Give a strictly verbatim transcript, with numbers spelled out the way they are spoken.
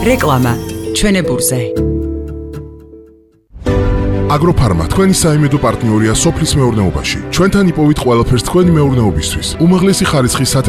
რეკლამა ჩვენებურზე. აგროფარმა თქვენი საიმედო პარტნიორია სოფლის მეურნეობაში. ჩვენთან იპოვეთ ყველაფერს თქვენი მეურნეობისთვის. უმაღლესი ხარისხის